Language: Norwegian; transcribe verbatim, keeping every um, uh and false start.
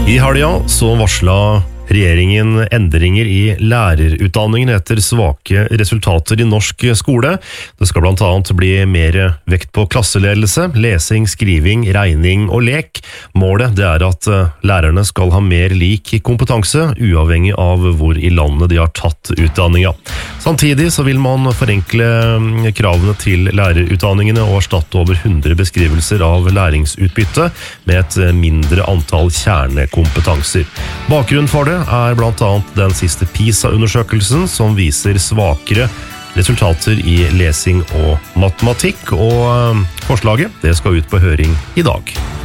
I helga så varsla regjeringen endringer i lærerutdanningen etter svake resultater i norsk skole. Det skal blant annet bli mer vekt på klasseledelse, lesing, skriving, regning og lek. Målet det er at lærerne skal ha mer lik kompetanse, uavhengig av hvor i landet de har tatt utdanninga. Samtidig så vil man forenkle kravene til lærerutdanningene og erstatte over hundre beskrivelser av læringsutbytte med et mindre antall kjernekompetanser. Bakgrunnen for det er blant annet den siste PISA-undersøkelsen som viser svakere resultater i lesing og matematikk, og forslaget det skal ut på høring i dag.